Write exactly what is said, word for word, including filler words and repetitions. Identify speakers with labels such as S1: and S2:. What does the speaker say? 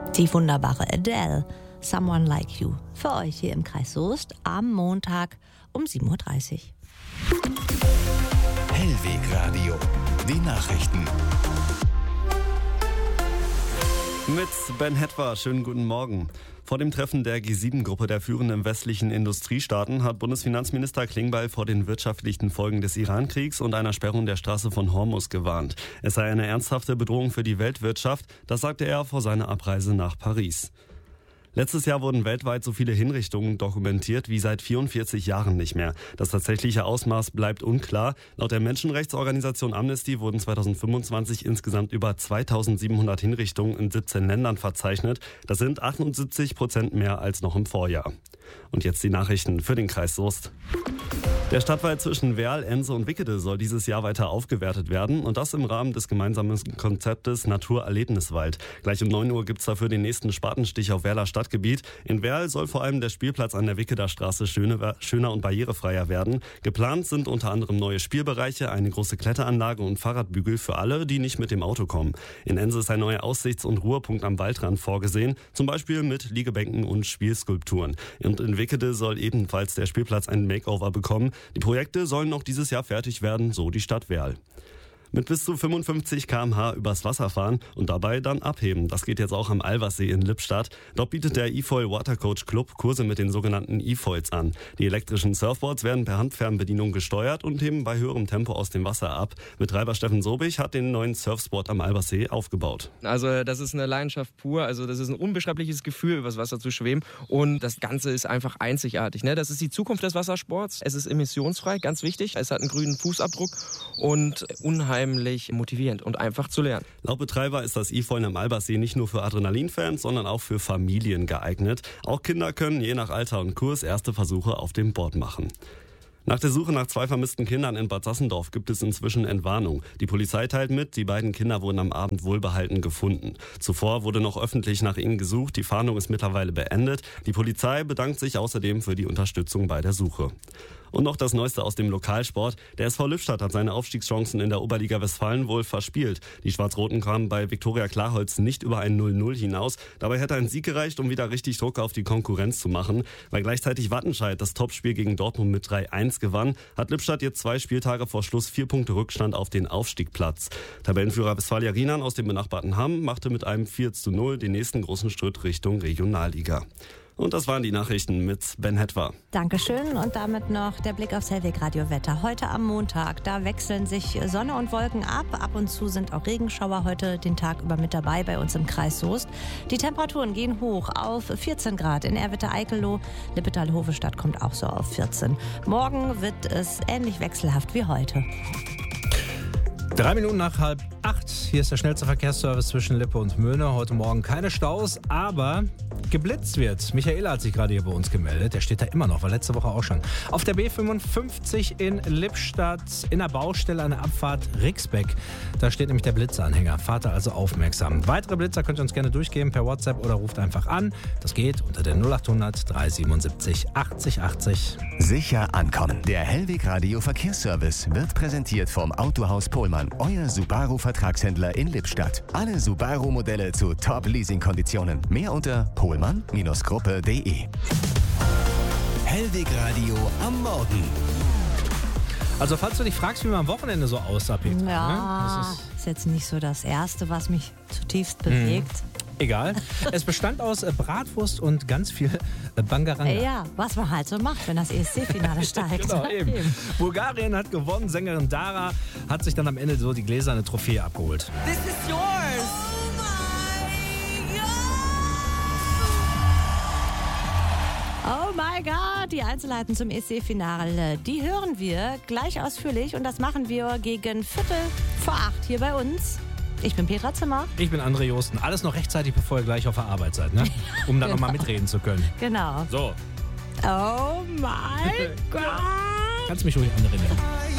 S1: Die wunderbare Adele, Someone Like You, für euch hier im Kreis Soest am Montag um sieben Uhr dreißig.
S2: Hellwegradio, die Nachrichten.
S3: Mit Ben Hetwer, schönen guten Morgen. Vor dem Treffen der G sieben Gruppe der führenden westlichen Industriestaaten hat Bundesfinanzminister Klingbeil vor den wirtschaftlichen Folgen des Iran-Kriegs und einer Sperrung der Straße von Hormuz gewarnt. Es sei eine ernsthafte Bedrohung für die Weltwirtschaft, das sagte er vor seiner Abreise nach Paris. Letztes Jahr wurden weltweit so viele Hinrichtungen dokumentiert wie seit vierundvierzig Jahren nicht mehr. Das tatsächliche Ausmaß bleibt unklar. Laut der Menschenrechtsorganisation Amnesty wurden zweitausendfünfundzwanzig insgesamt über zweitausendsiebenhundert Hinrichtungen in siebzehn Ländern verzeichnet. Das sind achtundsiebzig Prozent mehr als noch im Vorjahr. Und jetzt die Nachrichten für den Kreis Soest. Der Stadtwald zwischen Werl, Ense und Wickede soll dieses Jahr weiter aufgewertet werden und das im Rahmen des gemeinsamen Konzeptes Naturerlebniswald. Gleich um neun Uhr gibt's dafür den nächsten Spatenstich auf Werler Stadtgebiet. In Werl soll vor allem der Spielplatz an der Wickeder Straße schöner und barrierefreier werden. Geplant sind unter anderem neue Spielbereiche, eine große Kletteranlage und Fahrradbügel für alle, die nicht mit dem Auto kommen. In Ense ist ein neuer Aussichts- und Ruhepunkt am Waldrand vorgesehen, zum Beispiel mit Liegebänken und Spielskulpturen. Und in Wickede soll ebenfalls der Spielplatz ein Makeover bekommen. Die Projekte sollen noch dieses Jahr fertig werden, so die Stadt Werl. Mit bis zu fünfundfünfzig Kilometer pro Stunde übers Wasser fahren und dabei dann abheben. Das geht jetzt auch am Alberssee in Lippstadt. Dort bietet der eFoil Watercoach Club Kurse mit den sogenannten eFoils an. Die elektrischen Surfboards werden per Handfernbedienung gesteuert und heben bei höherem Tempo aus dem Wasser ab. Betreiber Steffen Sobich hat den neuen Surfspot am Alberssee aufgebaut.
S4: Also das ist eine Leidenschaft pur. Also das ist ein unbeschreibliches Gefühl, übers Wasser zu schweben. Und das Ganze ist einfach einzigartig. Ne? Das ist die Zukunft des Wassersports. Es ist emissionsfrei, ganz wichtig. Es hat einen grünen Fußabdruck und unheimlich motivierend und einfach zu lernen.
S3: Laut Betreiber ist das eFoil am Alberssee nicht nur für Adrenalinfans, sondern auch für Familien geeignet. Auch Kinder können je nach Alter und Kurs erste Versuche auf dem Board machen. Nach der Suche nach zwei vermissten Kindern in Bad Sassendorf gibt es inzwischen Entwarnung. Die Polizei teilt mit, die beiden Kinder wurden am Abend wohlbehalten gefunden. Zuvor wurde noch öffentlich nach ihnen gesucht, die Fahndung ist mittlerweile beendet. Die Polizei bedankt sich außerdem für die Unterstützung bei der Suche. Und noch das Neueste aus dem Lokalsport. Der S V Lippstadt hat seine Aufstiegschancen in der Oberliga Westfalen wohl verspielt. Die Schwarz-Roten kamen bei Viktoria Klarholz nicht über ein null null hinaus. Dabei hätte ein Sieg gereicht, um wieder richtig Druck auf die Konkurrenz zu machen. Weil gleichzeitig Wattenscheid das Topspiel gegen Dortmund mit drei eins gewann, hat Lippstadt jetzt zwei Spieltage vor Schluss vier Punkte Rückstand auf den Aufstiegsplatz. Tabellenführer Westfalia Rheinland aus dem benachbarten Hamm machte mit einem vier zu null den nächsten großen Schritt Richtung Regionalliga. Und das waren die Nachrichten mit Ben Hetwer.
S1: Dankeschön und damit noch der Blick aufs Hellwegradio-Wetter. Heute am Montag, da wechseln sich Sonne und Wolken ab. Ab und zu sind auch Regenschauer heute den Tag über mit dabei bei uns im Kreis Soest. Die Temperaturen gehen hoch auf vierzehn Grad in Erwitte-Eikelow. Lippetal-Hofestadt kommt auch so auf vierzehn. Morgen wird es ähnlich wechselhaft wie heute.
S5: Drei Minuten nach halb acht. Hier ist der schnellste Verkehrsservice zwischen Lippe und Möhne. Heute Morgen keine Staus, aber geblitzt wird. Michaela hat sich gerade hier bei uns gemeldet. Der steht da immer noch, war letzte Woche auch schon. Auf der B fünfundfünfzig in Lippstadt in der Baustelle an der Abfahrt Rixbeck. Da steht nämlich der Blitzeranhänger. Fahrt da also aufmerksam. Weitere Blitzer könnt ihr uns gerne durchgeben per WhatsApp oder ruft einfach an. Das geht unter der null achthundert dreihundertsiebenundsiebzig achtzig achtzig.
S2: Sicher ankommen. Der Hellwegradio Verkehrsservice wird präsentiert vom Autohaus Pohlmann, euer Subaru-Vertragshändler in Lippstadt. Alle Subaru-Modelle zu Top-Leasing-Konditionen. Mehr unter pohlmann Bindestrich gruppe punkt de. Hellwegradio am Morgen.
S5: Also falls du dich fragst, wie man am Wochenende so aussah, Petra.
S1: Ja,
S5: ne? Das
S1: ist, ist jetzt nicht so das Erste, was mich zutiefst bewegt.
S5: Mhm. Egal. Es bestand aus äh, Bratwurst und ganz viel äh, Bangaranga.
S1: Ja, was man halt so macht, wenn das E S C-Finale steigt.
S5: Genau, eben. eben. Bulgarien hat gewonnen. Sängerin Dara hat sich dann am Ende so die gläserne Trophäe abgeholt.
S6: This is yours.
S1: Oh mein Gott, die Einzelheiten zum E S C-Finale, die hören wir gleich ausführlich und das machen wir gegen Viertel vor acht hier bei uns. Ich bin Petra Zimmer.
S5: Ich bin André Josten. Alles noch rechtzeitig, bevor ihr gleich auf der Arbeit seid, ne? Um dann genau. nochmal mitreden zu können.
S1: Genau.
S5: So.
S1: Oh mein Gott.
S5: Kannst du mich ruhig André nennen?